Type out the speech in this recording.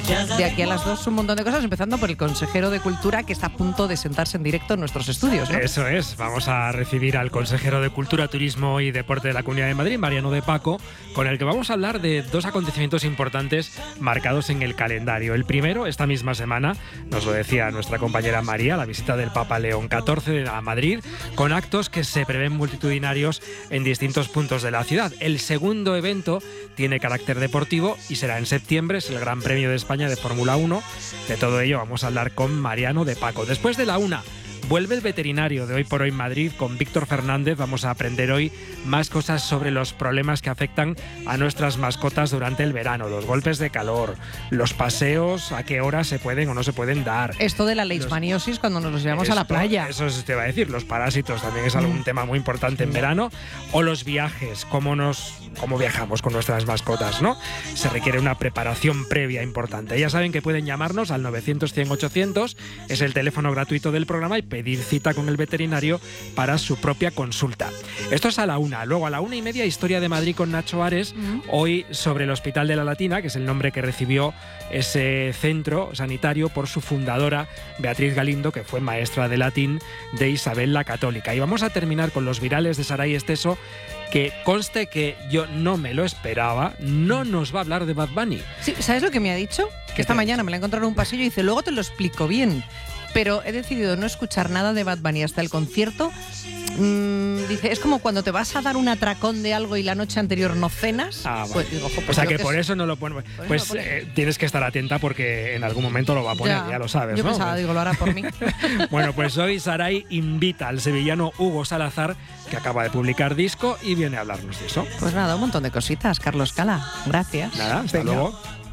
De aquí a las 2 un montón de cosas, empezando por el consejero de Cultura que está a punto de sentarse en directo en nuestros estudios, ¿no? Eso es, vamos a recibir al consejero de Cultura, Turismo y Deporte de la Comunidad de Madrid, Mariano de Paco, con el que vamos a hablar de dos acontecimientos importantes marcados en el calendario. El primero, esta misma semana, nos lo decía nuestra compañera María, la visita del Papa León XIV a Madrid, con actos que se prevén multitudinarios en distintos puntos de la ciudad. El segundo evento tiene carácter deportivo y será en septiembre, es el Gran Premio de España de Fórmula 1. De todo ello vamos a hablar con Mariano de Paco. Después de la 1, vuelve el veterinario de Hoy por Hoy Madrid con Víctor Fernández. Vamos a aprender hoy más cosas sobre los problemas que afectan a nuestras mascotas durante el verano, los golpes de calor, los paseos, a qué horas se pueden o no se pueden dar. Esto de la leishmaniosis cuando nos los llevamos a la playa. Eso te va a decir, los parásitos también es un tema muy importante en verano, o los viajes, cómo viajamos con nuestras mascotas, ¿no? Se requiere una preparación previa importante. Ya saben que pueden llamarnos al 900-100-800, es el teléfono gratuito del programa, y pedir cita con el veterinario para su propia consulta. Esto es a la 1. Luego a la 1:30, Historia de Madrid con Nacho Ares. Hoy sobre el Hospital de la Latina, que es el nombre que recibió ese centro sanitario por su fundadora, Beatriz Galindo, que fue maestra de latín de Isabel la Católica. Y vamos a terminar con los virales de Saray Esteso, que conste que yo no me lo esperaba. No nos va a hablar de Bad Bunny. Sí, ¿sabes lo que me ha dicho? Que esta mañana me la he encontrado en un pasillo y dice, luego te lo explico bien. Pero he decidido no escuchar nada de Bad Bunny hasta el concierto. Dice, es como cuando te vas a dar un atracón de algo y la noche anterior no cenas. Vale. Pues digo, o sea que por eso no lo pone. Pues tienes que estar atenta porque en algún momento lo va a poner, ya lo sabes, yo ¿no? Pensaba, digo, lo hará por mí. Bueno, pues hoy Saray invita al sevillano Hugo Salazar, que acaba de publicar disco, y viene a hablarnos de eso. Pues nada, un montón de cositas, Carlos Cala. Gracias. Nada, hasta luego.